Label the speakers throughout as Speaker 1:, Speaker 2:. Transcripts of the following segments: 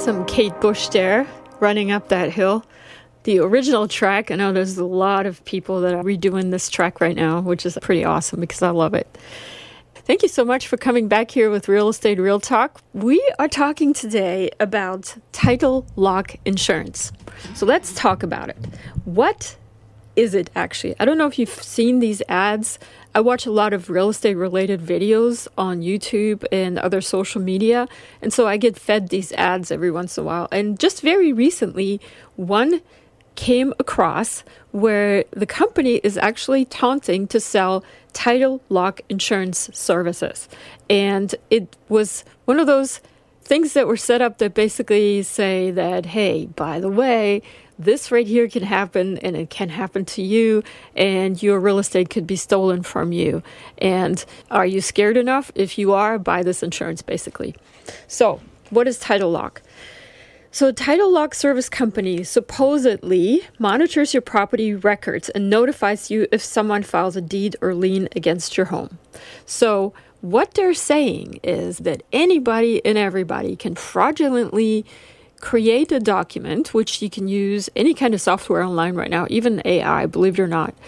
Speaker 1: Some Kate Bush there, running up that hill. The original track, I know there's a lot of people that are redoing this track right now, which is pretty awesome because I love it. Thank you so much for coming back here with Real Estate Real Talk. We are talking today about title lock insurance. So let's talk about it. What is it actually? I don't know if you've seen these ads. I watch a lot of real estate related videos on YouTube and other social media. And so I get fed these ads every once in a while. And just very recently, one came across where the company is actually taunting to sell title lock insurance services. And it was one of those things that were set up that basically say that, hey, by the way, this right here can happen and it can happen to you and your real estate could be stolen from you. And are you scared enough? If you are, buy this insurance basically. So what is title lock? So a title lock service company supposedly monitors your property records and notifies you if someone files a deed or lien against your home. So what they're saying is that anybody and everybody can fraudulently create a document, which you can use any kind of software online right now, even AI, believe it or not,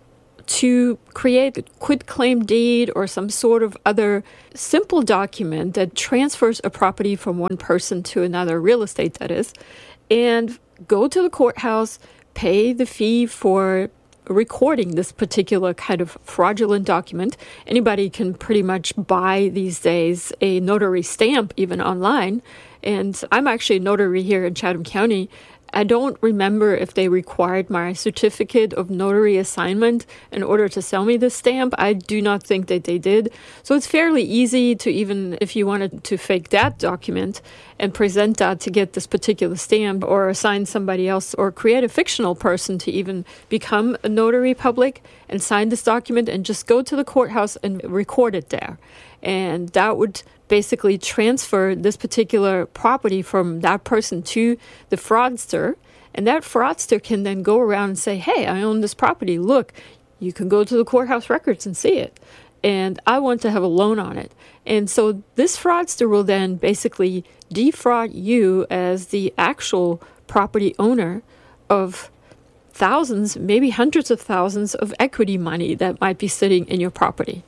Speaker 1: to create a quitclaim deed or some sort of other simple document that transfers a property from one person to another, real estate that is, and go to the courthouse, pay the fee for recording this particular kind of fraudulent document. Anybody can pretty much buy these days a notary stamp even online. And I'm actually a notary here in Chatham County. I don't remember if they required my certificate of notary assignment in order to sell me this stamp. I do not think that they did. So it's fairly easy to, even if you wanted to fake that document and present that to get this particular stamp or assign somebody else or create a fictional person to even become a notary public and sign this document and just go to the courthouse and record it there. And that would basically transfer this particular property from that person to the fraudster. And that fraudster can then go around and say, hey, I own this property. Look, you can go to the courthouse records and see it. And I want to have a loan on it. And so this fraudster will then basically defraud you as the actual property owner of thousands, maybe hundreds of thousands of equity money that might be sitting in your property.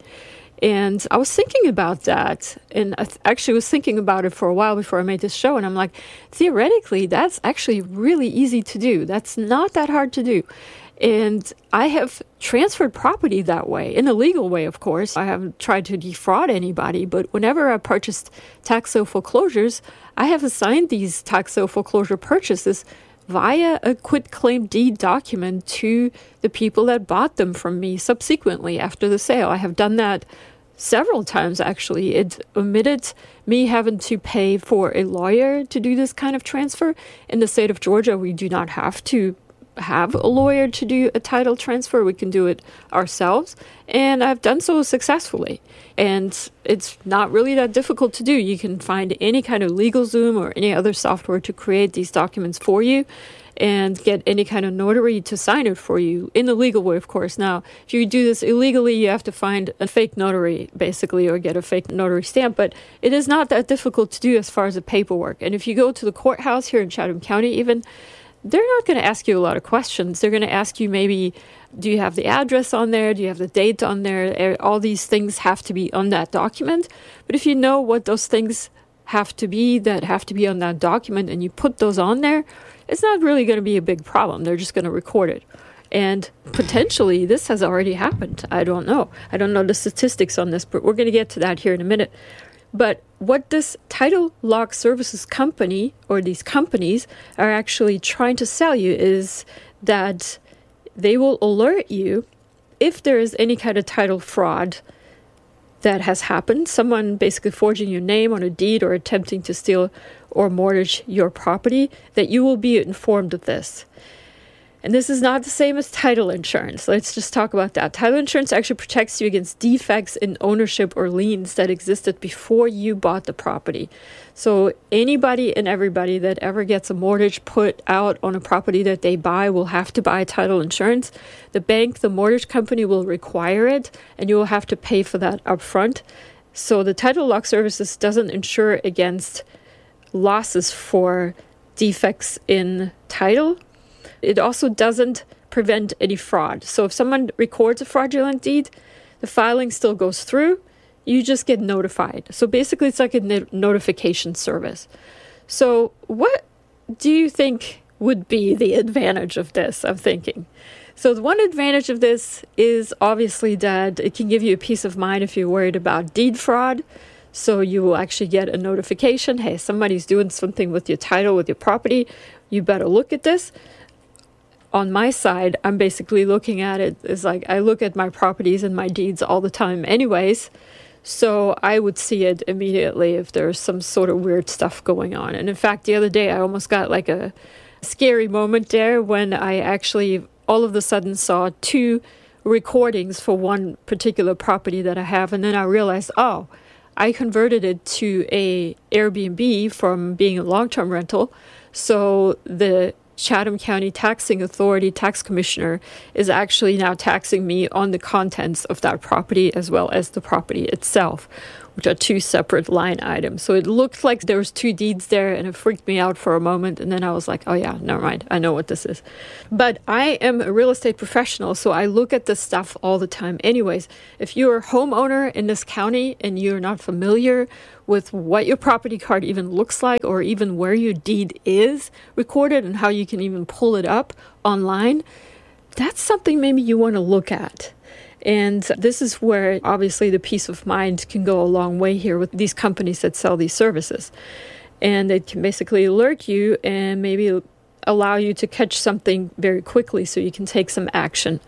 Speaker 1: And I was thinking about that, and I actually was thinking about it for a while before I made this show, and I'm like, theoretically, that's actually really easy to do. That's not that hard to do. And I have transferred property that way, in a legal way, of course. I haven't tried to defraud anybody, but whenever I purchased tax sale foreclosures, I have assigned these tax sale foreclosure purchases via a quitclaim deed document to the people that bought them from me subsequently after the sale. I have done that several times, actually. It omitted me having to pay for a lawyer to do this kind of transfer. In the state of Georgia, we do not have to have a lawyer to do a title transfer. We can do it ourselves. And I've done so successfully. And it's not really that difficult to do. You can find any kind of LegalZoom or any other software to create these documents for you and get any kind of notary to sign it for you in the legal way, of course. Now, if you do this illegally, you have to find a fake notary, basically, or get a fake notary stamp. But it is not that difficult to do as far as the paperwork. And if you go to the courthouse here in Chatham County, even, they're not going to ask you a lot of questions. They're going to ask you maybe, do you have the address on there? Do you have the date on there? All these things have to be on that document. But if you know what those things have to be that have to be on that document and you put those on there, it's not really going to be a big problem. They're just going to record it. And potentially this has already happened. I don't know. I don't know the statistics on this, but we're going to get to that here in a minute. But what this title lock services company or these companies are actually trying to sell you is that they will alert you if there is any kind of title fraud that has happened, someone basically forging your name on a deed or attempting to steal or mortgage your property, that you will be informed of this. And this is not the same as title insurance. Let's just talk about that. Title insurance actually protects you against defects in ownership or liens that existed before you bought the property. So anybody and everybody that ever gets a mortgage put out on a property that they buy will have to buy title insurance. The bank, the mortgage company will require it, and you will have to pay for that upfront. So the title lock services doesn't insure against losses for defects in title. It also doesn't prevent any fraud. So if someone records a fraudulent deed, the filing still goes through. You just get notified. So basically, it's like a notification service. So what do you think would be the advantage of this, I'm thinking? So the one advantage of this is obviously that it can give you a peace of mind if you're worried about deed fraud. So you will actually get a notification, hey, somebody's doing something with your title, with your property. You better look at this. On my side, I'm basically looking at it as like I look at my properties and my deeds all the time anyways. So I would see it immediately if there's some sort of weird stuff going on. And in fact, the other day, I almost got like a scary moment there when I actually all of a sudden saw 2 recordings for one particular property that I have. And then I realized, oh, I converted it to a Airbnb from being a long-term rental. So the Chatham County Taxing Authority tax commissioner is actually now taxing me on the contents of that property as well as the property itself, which are 2 separate line items. So it looked like there was 2 deeds there, and it freaked me out for a moment. And then I was like, oh yeah, never mind. I know what this is. But I am a real estate professional, so I look at this stuff all the time anyways. If you're a homeowner in this county and you're not familiar with what your property card even looks like, or even where your deed is recorded and how you can even pull it up online, that's something maybe you want to look at. And this is where obviously the peace of mind can go a long way here with these companies that sell these services. And it can basically alert you and maybe allow you to catch something very quickly so you can take some action.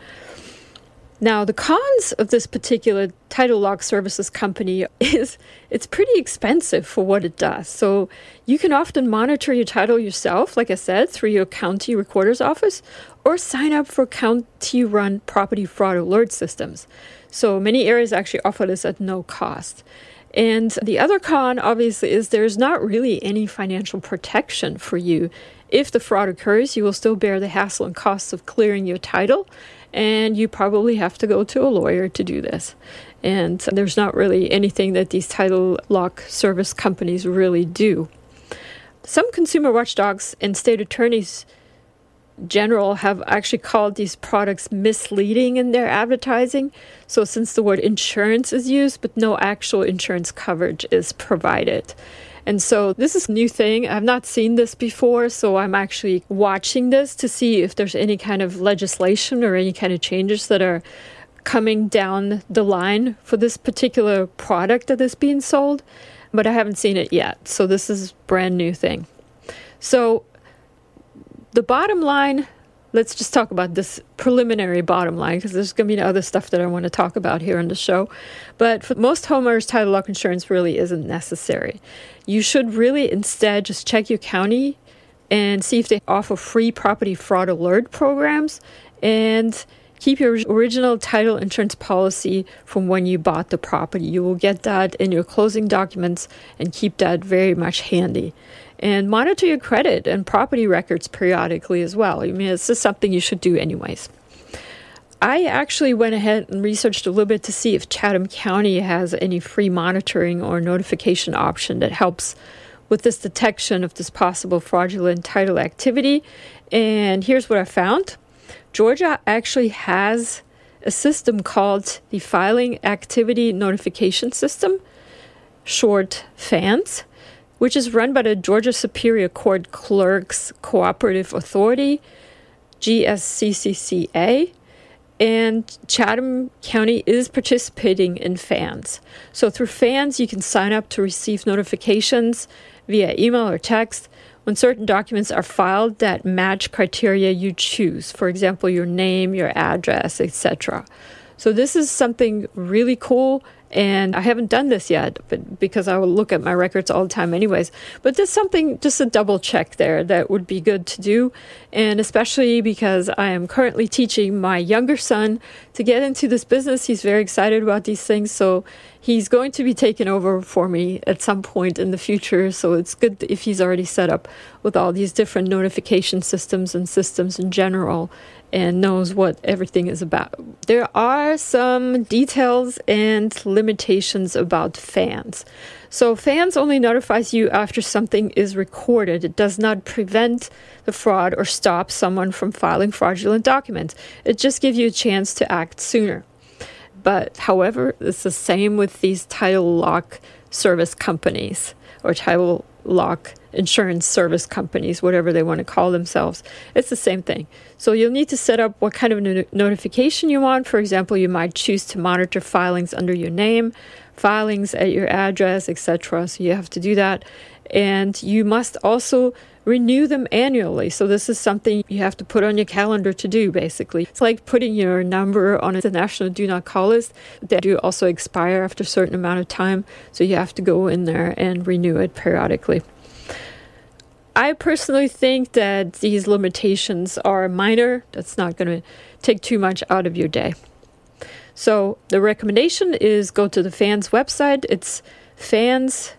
Speaker 1: Now, the cons of this particular title lock services company is it's pretty expensive for what it does. So you can often monitor your title yourself, like I said, through your county recorder's office, or sign up for county-run property fraud alert systems. So many areas actually offer this at no cost. And the other con, obviously, is there's not really any financial protection for you. If the fraud occurs, you will still bear the hassle and costs of clearing your title, and you probably have to go to a lawyer to do this. And there's not really anything that these title lock service companies really do. Some consumer watchdogs and state attorneys general have actually called these products misleading in their advertising. So since the word insurance is used, but no actual insurance coverage is provided. And so this is a new thing. I've not seen this before, so I'm actually watching this to see if there's any kind of legislation or any kind of changes that are coming down the line for this particular product that is being sold. But I haven't seen it yet. So this is a brand new thing. So the bottom line, let's just talk about this preliminary bottom line, because there's going to be other stuff that I want to talk about here on the show. But for most homeowners, title lock insurance really isn't necessary. You should really instead just check your county and see if they offer free property fraud alert programs, and keep your original title insurance policy from when you bought the property. You will get that in your closing documents and keep that very much handy. And monitor your credit and property records periodically as well. I mean, this is something you should do anyways. I actually went ahead and researched a little bit to see if Chatham County has any free monitoring or notification option that helps with this detection of this possible fraudulent title activity. And here's what I found. Georgia actually has a system called the Filing Activity Notification System, short FANS, which is run by the Georgia Superior Court Clerks Cooperative Authority, GSCCCA, and Chatham County is participating in FANS. So through FANS, you can sign up to receive notifications via email or text when certain documents are filed that match criteria you choose. For example, your name, your address, etc. So this is something really cool. And I haven't done this yet, but because I will look at my records all the time anyways. But there's something, just a double check there that would be good to do. And especially because I am currently teaching my younger son to get into this business. He's very excited about these things. So he's going to be taken over for me at some point in the future. So it's good if he's already set up with all these different notification systems and systems in general, and knows what everything is about. There are some details and limitations limitations about fans. So fans only notifies you after something is recorded. It does not prevent the fraud or stop someone from filing fraudulent documents. It just gives you a chance to act sooner. But however, it's the same with these title lock service companies or title lock insurance service companies, whatever they want to call themselves. It's the same thing. So you'll need to set up what kind of notification you want. For example, you might choose to monitor filings under your name, filings at your address, etc. So you have to do that. And you must also renew them annually. So this is something you have to put on your calendar to do, basically. It's like putting your number on the national do not call list. They do also expire after a certain amount of time. So you have to go in there and renew it periodically. I personally think that these limitations are minor. That's not going to take too much out of your day. So the recommendation is go to the FANS website. It's FANS,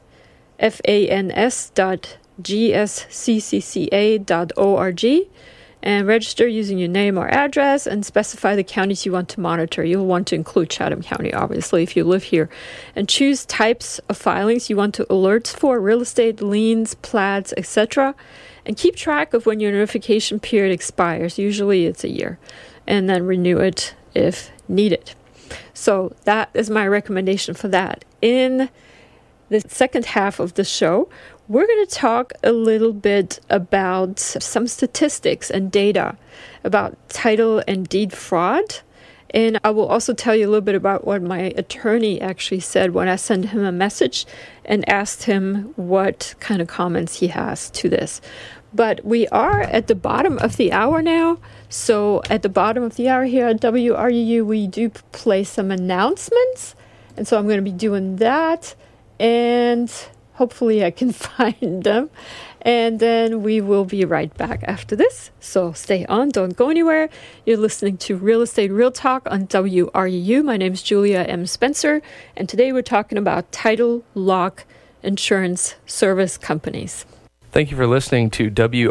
Speaker 1: FANS.gsccca.org, and register using your name or address and specify the counties you want to monitor. You'll want to include Chatham County, obviously, if you live here. And choose types of filings you want to alerts for, real estate, liens, plats, etc. And keep track of when your notification period expires. Usually it's a year. And then renew it if needed. So that is my recommendation for that. In the second half of the show, we're going to talk a little bit about some statistics and data about title and deed fraud. And I will also tell you a little bit about what my attorney actually said when I sent him a message and asked him what kind of comments he has to this. But we are at the bottom of the hour now. So at the bottom of the hour here at WRUU, we do play some announcements. And so I'm going to be doing that. And hopefully I can find them. And then we will be right back after this. So stay on, don't go anywhere. You're listening to Real Estate Real Talk on WRUU. My name is Julia M. Spencer. And today we're talking about title lock insurance service companies.
Speaker 2: Thank you for listening to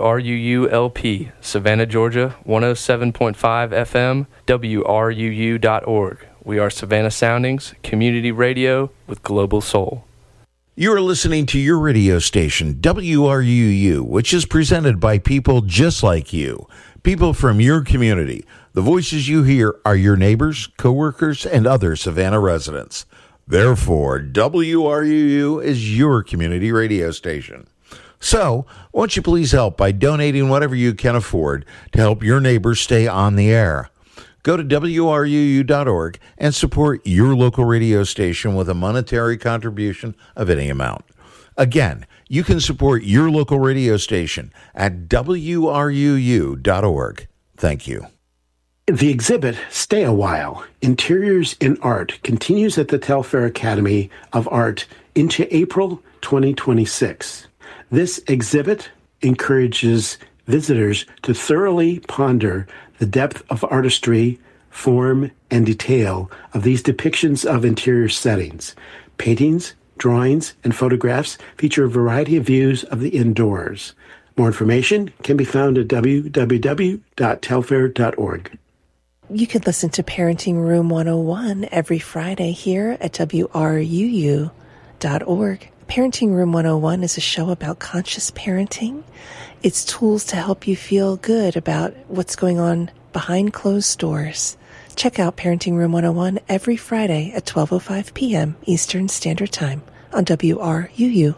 Speaker 2: WRUU-LP, Savannah, Georgia, 107.5 FM, WRUU.org. We are Savannah Soundings, community radio with global soul.
Speaker 3: You are listening to your radio station, WRUU, which is presented by people just like you, people from your community. The voices you hear are your neighbors, coworkers, and other Savannah residents. Therefore, WRUU is your community radio station. So, won't you please help by donating whatever you can afford to help your neighbors stay on the air? Go to WRUU.org and support your local radio station with a monetary contribution of any amount. Again, you can support your local radio station at WRUU.org. Thank you.
Speaker 4: The exhibit, Stay a While, Interiors in Art, continues at the Telfair Academy of Art into April 2026. This exhibit encourages visitors to thoroughly ponder the depth of artistry, form, and detail of these depictions of interior settings. Paintings, drawings, and photographs feature a variety of views of the indoors. More information can be found at www.telfair.org.
Speaker 5: You can listen to Parenting Room 101 every Friday here at WRUU.org. Parenting Room 101 is a show about conscious parenting. It's tools to help you feel good about what's going on behind closed doors. Check out Parenting Room 101 every Friday at 12:05 p.m. Eastern Standard Time on WRUU.org.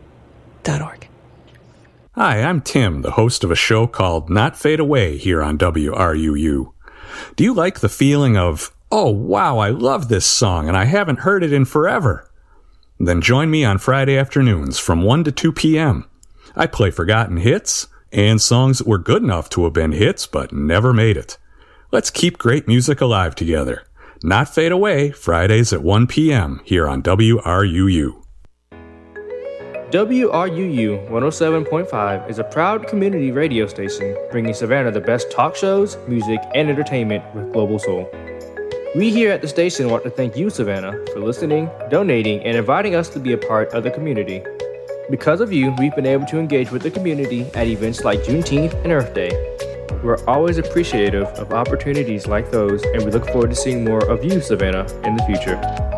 Speaker 6: Hi, I'm Tim, the host of a show called Not Fade Away here on WRUU. Do you like the feeling of, oh wow, I love this song and I haven't heard it in forever? Then join me on Friday afternoons from 1 to 2 p.m. I play forgotten hits and songs that were good enough to have been hits but never made it. Let's keep great music alive together. Not Fade Away, Fridays at 1 p.m. here on WRUU.
Speaker 7: WRUU 107.5 is a proud community radio station bringing Savannah the best talk shows, music, and entertainment with global soul. We here at the station want to thank you, Savannah, for listening, donating, and inviting us to be a part of the community. Because of you, we've been able to engage with the community at events like Juneteenth and Earth Day. We're always appreciative of opportunities like those, and we look forward to seeing more of you, Savannah, in the future.